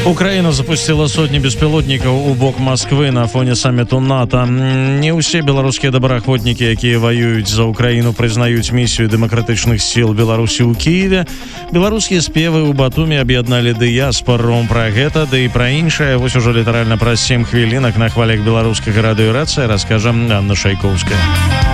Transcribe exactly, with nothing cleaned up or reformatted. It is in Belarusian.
Украина запустила сотни беспилотников у бок Москвы на фоне саммиту НАТО. Не ўсе беларускія добраахвотнікі, якія воююць за Украину, признаюць миссию демократычных сил Беларусі ў Киеве. Беларускія спевы ў Батуми аб'ядналі дыяспору. Пра гэта, да і пра іншае вось ужо літаральна праз сем хвілінак на хвалях беларускага радыёрацыя раскажа Анна Шайковская.